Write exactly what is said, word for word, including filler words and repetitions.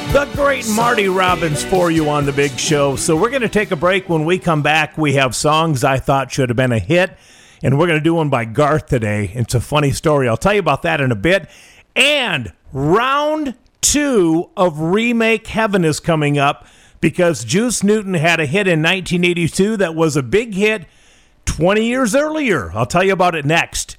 The great Marty Robbins for you on The Big Show. So we're going to take a break. When we come back, we have songs I thought should have been a hit, and we're going to do one by Garth today. It's a funny story. I'll tell you about that in a bit. And round two of Remake Heaven is coming up because Juice Newton had a hit in nineteen eighty-two that was a big hit twenty years earlier. I'll tell you about it next.